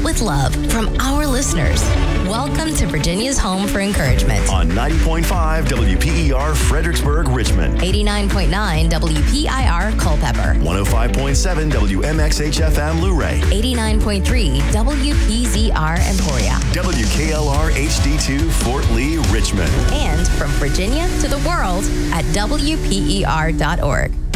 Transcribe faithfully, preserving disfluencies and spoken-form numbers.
with love from our listeners. Welcome to Virginia's home for encouragement. On ninety point five W P E R Fredericksburg, Richmond. eighty-nine point nine W P I R Culpeper. one oh five point seven W M X H F M Luray. eighty-nine point three W P Z R Emporia. W K L R H D two Fort Lee, Richmond. And from Virginia to the world at W P E R dot org.